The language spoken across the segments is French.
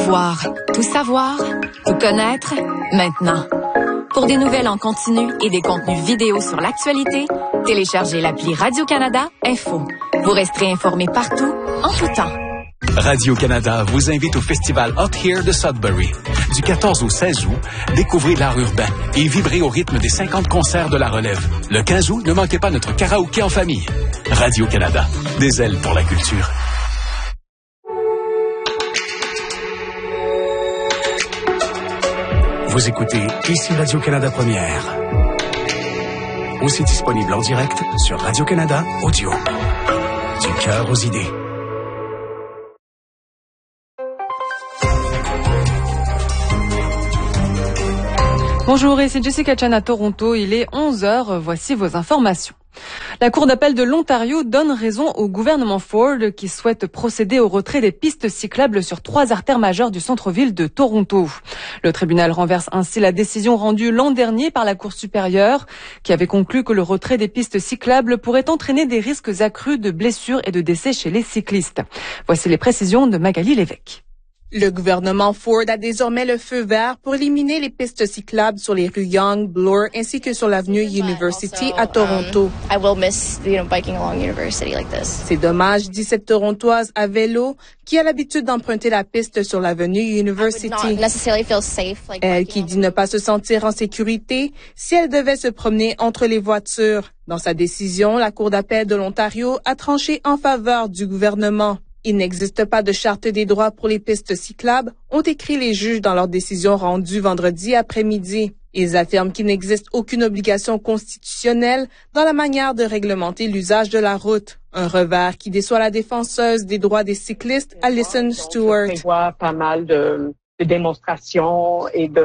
voir, tout savoir, tout connaître, maintenant. Pour des nouvelles en continu et des contenus vidéo sur l'actualité, téléchargez l'appli Radio-Canada Info. Vous resterez informé partout, en tout temps. Radio-Canada vous invite au festival Hot Here de Sudbury. Du 14 au 16 août, découvrez l'art urbain et vibrez au rythme des 50 concerts de la relève. Le 15 août, ne manquez pas notre karaoké en famille. Radio-Canada, des ailes pour la culture. Vous écoutez ici Radio-Canada Première. Aussi disponible en direct sur Radio-Canada Audio. Du cœur aux idées. Bonjour, ici Jessica Chan à Toronto. Il est 11h. Voici vos informations. La Cour d'appel de l'Ontario donne raison au gouvernement Ford qui souhaite procéder au retrait des pistes cyclables sur 3 artères majeures du centre-ville de Toronto. Le tribunal renverse ainsi la décision rendue l'an dernier par la Cour supérieure qui avait conclu que le retrait des pistes cyclables pourrait entraîner des risques accrus de blessures et de décès chez les cyclistes. Voici les précisions de Magali Lévesque. Le gouvernement Ford a désormais le feu vert pour éliminer les pistes cyclables sur les rues Yonge, Bloor ainsi que sur l'avenue University à Toronto. I will miss, biking along University like this. C'est dommage, dit cette Torontoise à vélo qui a l'habitude d'emprunter la piste sur l'avenue University. Elle qui dit ne pas se sentir en sécurité si elle devait se promener entre les voitures. Dans sa décision, la Cour d'appel de l'Ontario a tranché en faveur du gouvernement. Il n'existe pas de charte des droits pour les pistes cyclables, ont écrit les juges dans leur décision rendue vendredi après-midi. Ils affirment qu'il n'existe aucune obligation constitutionnelle dans la manière de réglementer l'usage de la route. Un revers qui déçoit la défenseuse des droits des cyclistes, Alison Stewart. On voit pas mal de démonstrations et de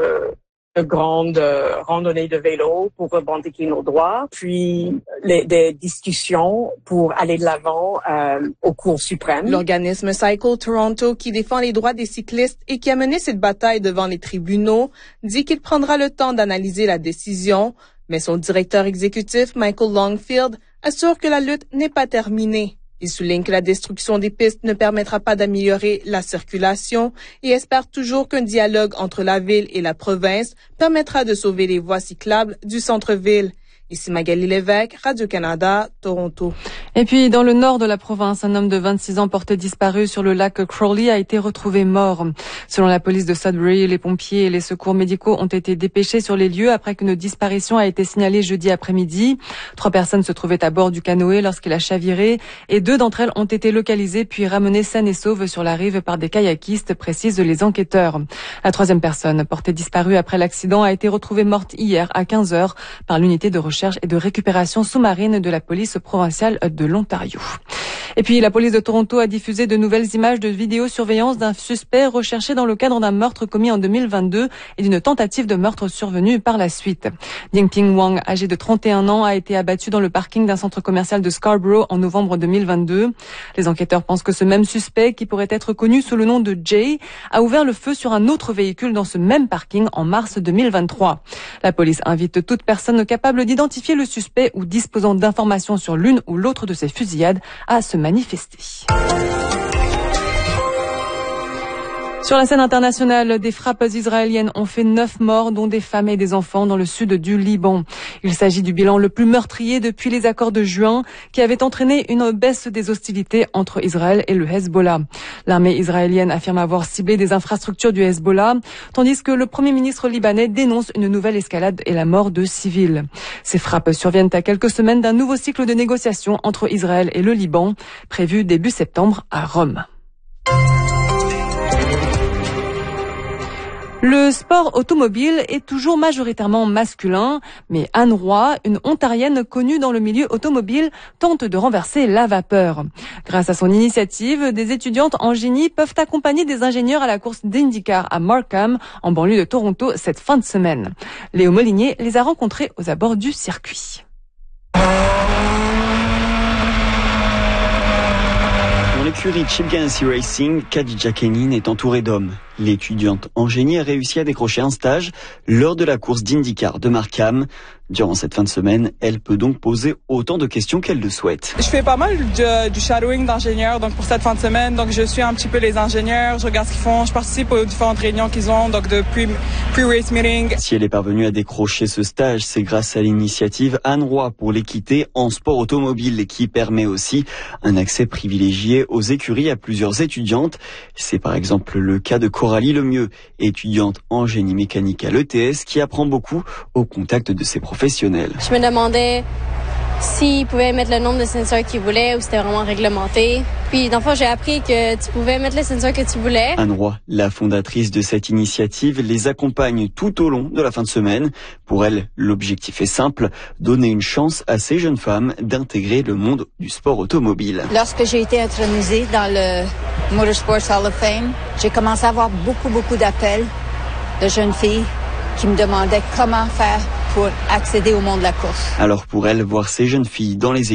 grandes randonnées de vélo pour revendiquer nos droits, puis des discussions pour aller de l'avant aux cours suprêmes. L'organisme Cycle Toronto, qui défend les droits des cyclistes et qui a mené cette bataille devant les tribunaux, dit qu'il prendra le temps d'analyser la décision, mais son directeur exécutif, Michael Longfield, assure que la lutte n'est pas terminée. Il souligne que la destruction des pistes ne permettra pas d'améliorer la circulation et espère toujours qu'un dialogue entre la ville et la province permettra de sauver les voies cyclables du centre-ville. Ici Magali Lévesque, Radio-Canada, Toronto. Et puis, dans le nord de la province, un homme de 26 ans porté disparu sur le lac Crowley a été retrouvé mort. Selon la police de Sudbury, les pompiers et les secours médicaux ont été dépêchés sur les lieux après qu'une disparition a été signalée jeudi après-midi. 3 personnes se trouvaient à bord du canoë lorsqu'il a chaviré et 2 d'entre elles ont été localisées puis ramenées saines et sauves sur la rive par des kayakistes, précisent les enquêteurs. La 3e personne, portée disparue après l'accident, a été retrouvée morte hier à 15h par l'unité de recherche et de récupération sous-marine de la police provinciale de l'Ontario. Et puis, la police de Toronto a diffusé de nouvelles images de vidéosurveillance d'un suspect recherché dans le cadre d'un meurtre commis en 2022 et d'une tentative de meurtre survenue par la suite. Yingping Wang, âgé de 31 ans, a été abattu dans le parking d'un centre commercial de Scarborough en novembre 2022. Les enquêteurs pensent que ce même suspect, qui pourrait être connu sous le nom de Jay, a ouvert le feu sur un autre véhicule dans ce même parking en mars 2023. La police invite toute personne capable d'identifier le suspect ou disposant d'informations sur l'une ou l'autre de ces fusillades à se manifester. Sur la scène internationale, des frappes israéliennes ont fait 9 morts, dont des femmes et des enfants dans le sud du Liban. Il s'agit du bilan le plus meurtrier depuis les accords de juin, qui avaient entraîné une baisse des hostilités entre Israël et le Hezbollah. L'armée israélienne affirme avoir ciblé des infrastructures du Hezbollah, tandis que le Premier ministre libanais dénonce une nouvelle escalade et la mort de civils. Ces frappes surviennent à quelques semaines d'un nouveau cycle de négociations entre Israël et le Liban, prévu début septembre à Rome. Le sport automobile est toujours majoritairement masculin, mais Anne Roy, une ontarienne connue dans le milieu automobile, tente de renverser la vapeur. Grâce à son initiative, des étudiantes en génie peuvent accompagner des ingénieurs à la course d'IndyCar à Markham, en banlieue de Toronto, cette fin de semaine. Léo Molinier les a rencontrées aux abords du circuit. l'écurie Chip Ganassi Racing, Khadija Kenin est entourée d'hommes. L'étudiante en génie a réussi à décrocher un stage lors de la course d'IndyCar de Markham. Durant cette fin de semaine, elle peut donc poser autant de questions qu'elle le souhaite. Je fais pas mal du shadowing d'ingénieurs donc pour cette fin de semaine. Donc je suis un petit peu les ingénieurs, je regarde ce qu'ils font, je participe aux différentes réunions qu'ils ont, donc de pre-race meeting. Si elle est parvenue à décrocher ce stage, c'est grâce à l'initiative Anne Roy pour l'équité en sport automobile qui permet aussi un accès privilégié aux écuries à plusieurs étudiantes. C'est par exemple le cas de Coralie Lemieux, étudiante en génie mécanique à l'ETS qui apprend beaucoup au contact de ses professionnels. Je me demandais s'ils pouvaient mettre le nombre de sensors qu'ils voulaient ou c'était vraiment réglementé. Puis, dans le fond, j'ai appris que tu pouvais mettre les sensors que tu voulais. Anne Roy, la fondatrice de cette initiative, les accompagne tout au long de la fin de semaine. Pour elle, l'objectif est simple, donner une chance à ces jeunes femmes d'intégrer le monde du sport automobile. Lorsque j'ai été intronisée dans le Motorsports Hall of Fame, j'ai commencé à avoir beaucoup d'appels de jeunes filles qui me demandaient comment faire pour accéder au monde de la course. Alors pour elle, voir ces jeunes filles dans les